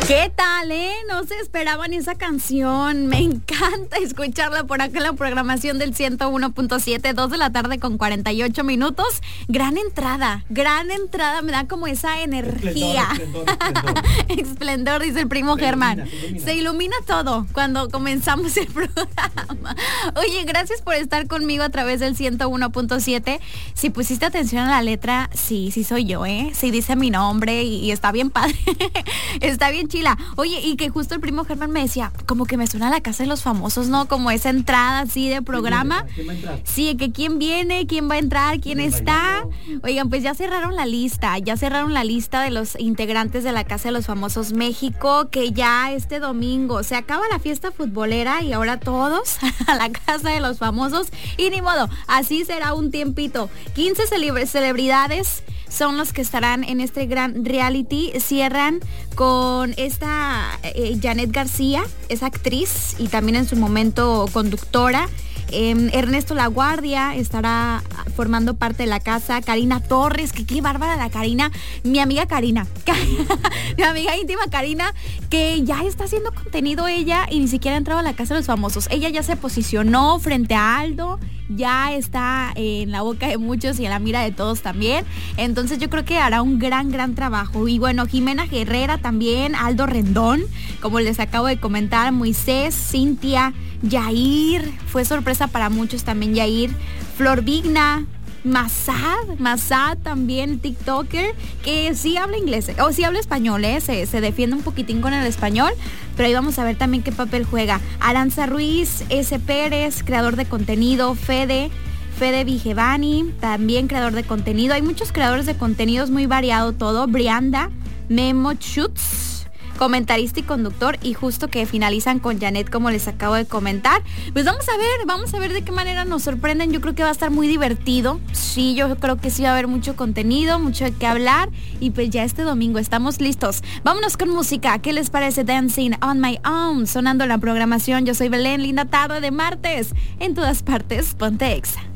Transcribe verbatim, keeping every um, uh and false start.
¿Qué tal, eh? No se esperaban esa canción. Me encanta escucharla por acá en la programación del ciento uno punto siete, dos de la tarde con cuarenta y ocho minutos. Gran entrada, gran entrada. Me da como esa energía. Esplendor, esplendor, esplendor. Esplendor, dice el primo Se Germán. ilumina, se ilumina. Se ilumina todo cuando comenzamos el programa. Oye, gracias por estar conmigo a través del ciento uno punto siete. Si pusiste atención a la letra, sí, sí soy yo, ¿eh? Sí dice mi nombre y, y está bien padre. Está bien chila. Oye, y que justo el primo Germán me decía, como que me suena a La Casa de los Famosos, ¿no? Como esa entrada así de programa. ¿Quién va a entrar? Sí, que quién viene, quién va a entrar, quién ¿Quién está. bailando? Oigan, pues ya cerraron la lista, ya cerraron la lista de los integrantes de La Casa de los Famosos México, que ya este domingo se acaba la fiesta futbolera y ahora todos a la Casa de los Famosos. Y ni modo, así será un tiempito. quince celebr- celebridades son los que estarán en este gran reality. Cierran con esta eh, Janet García, es actriz y también en su momento conductora. Eh, Ernesto Laguardia estará formando parte de la casa. Karina Torres, que qué bárbara la Karina, mi amiga Karina, mi amiga íntima Karina, que ya está haciendo contenido ella y ni siquiera ha entrado a la Casa de los Famosos. Ella ya se posicionó frente a Aldo, ya está en la boca de muchos y en la mira de todos también. Entonces yo creo que hará un gran, gran trabajo. Y bueno, Jimena Herrera también, Aldo Rendón, como les acabo de comentar, Moisés, Cintia, Yair, fue sorpresa para muchos también Yair, Flor Vigna, Mazad, Mazad también, TikToker, que sí habla inglés, o sí habla español, ¿eh? se, se defiende un poquitín con el español, pero ahí vamos a ver también qué papel juega. Aranza Ruiz, S. Pérez, creador de contenido, Fede, Fede Vigevani, también creador de contenido. Hay muchos creadores de contenidos, muy variado todo. Brianda, Memo Schutz, comentarista y conductor, y justo que finalizan con Janet, como les acabo de comentar. Pues vamos a ver, vamos a ver de qué manera nos sorprenden. Yo creo que va a estar muy divertido. Sí, yo creo que sí va a haber mucho contenido, mucho de qué hablar, y pues ya este domingo estamos listos. Vámonos con música. ¿Qué les parece Dancing on My Own? Sonando la programación. Yo soy Belén, linda tarde de martes. En todas partes, ponte Exa.